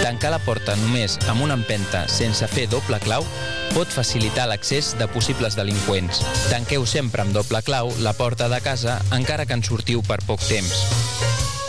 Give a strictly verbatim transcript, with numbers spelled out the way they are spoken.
Tancar la porta només amb una empenta sense fer doble clau pot facilitar l'accés de possibles delinqüents. Tanqueu sempre amb doble clau la porta de casa encara que en sortiu per poc temps.